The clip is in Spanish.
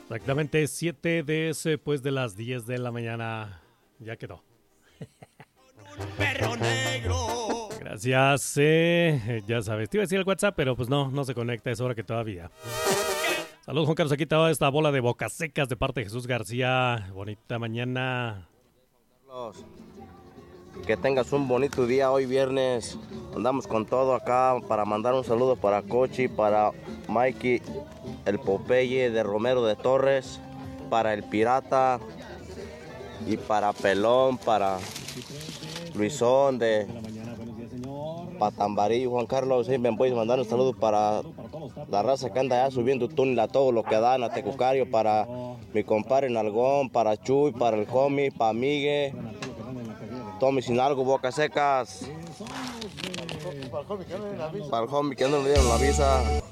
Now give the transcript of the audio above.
Exactamente 7 después de las 10 de la mañana. Ya quedó. Perro negro. Gracias. Ya sabes, te iba a decir el WhatsApp, pero pues no se conecta, es hora que todavía. Saludos, Juan Carlos, aquí estaba esta bola de bocas secas de parte de Jesús García. Bonita mañana. Que tengas un bonito día hoy viernes. Andamos con todo acá para mandar un saludo para Cochi, para Mikey, el Popeye de Romero de Torres, para el Pirata y para Pelón, para Luisón de Patambarí. Juan Carlos, sí, me puedes mandar un saludo para la raza que anda allá subiendo túnel a todo lo que dan a Tecucario, para mi compadre Nalgón, para Chuy, para el homie, para Migue, Tommy Sinalgo, Bocas Secas, para el homie que no le dieron la visa.